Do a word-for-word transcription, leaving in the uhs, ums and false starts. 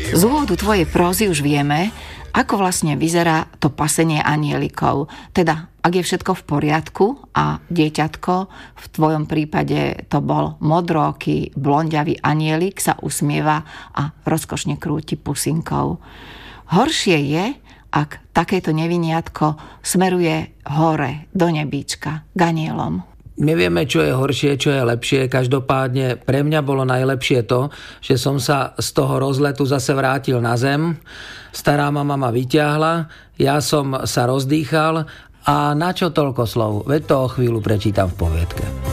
Z úvodu tvojej prózy už vieme, ako vlastne vyzerá to pasenie anielikov. Teda, ak je všetko v poriadku a dieťatko, v tvojom prípade to bol modrooký, blondiavý anielik, sa usmieva a rozkošne krúti pusinkou. Horšie je, ak takéto neviniatko smeruje hore, do nebíčka, k anielom. Nevieme, čo je horšie, čo je lepšie. Každopádne pre mňa bolo najlepšie to, že som sa z toho rozletu zase vrátil na zem. Stará mama ma vyťahla, ja som sa rozdýchal a na čo toľko slov? Veď to o chvíľu prečítam v poviedke.